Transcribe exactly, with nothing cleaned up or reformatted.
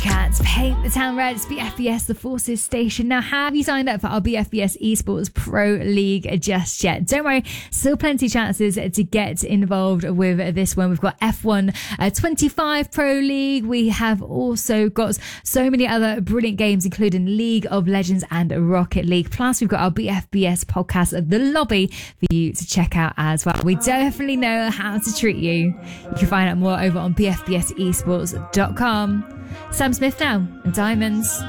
Cats paint the town red. It's B F B S, the Forces station. Now, have you signed up for our B F B S Esports Pro League just yet? Don't worry, still plenty of chances to get involved with this one. We've got F one uh, twenty-five Pro League. We have also got so many other brilliant games, including League of Legends and Rocket League. Plus, we've got our B F B S podcast, The Lobby, for you to check out as well. We definitely know how to treat you. You can find out more over on b f b s esports dot com. Sam Smith now, and Diamonds.